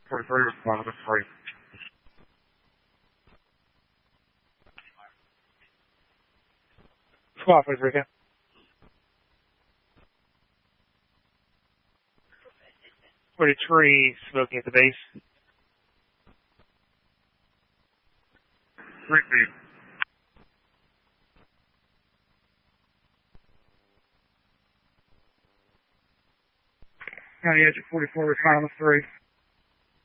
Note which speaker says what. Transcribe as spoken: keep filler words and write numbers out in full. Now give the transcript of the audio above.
Speaker 1: forty-three, respond to three. Squad, please, recap. forty-three, smoking at the base. Repeat. County Agent forty-four, respond on the three.